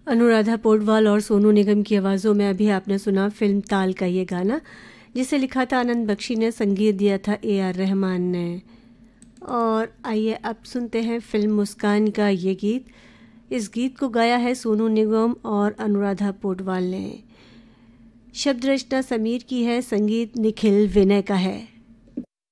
अनुराधा पौडवाल और सोनू निगम की आवाज़ों में अभी आपने सुना फिल्म ताल का ये गाना, जिसे लिखा था आनंद बख्शी ने, संगीत दिया था AR रहमान ने। और आइए अब सुनते हैं फिल्म मुस्कान का ये गीत। इस गीत को गाया है सोनू निगम और अनुराधा पौडवाल ने। शब्द रचना समीर की है, संगीत निखिल विनय का है।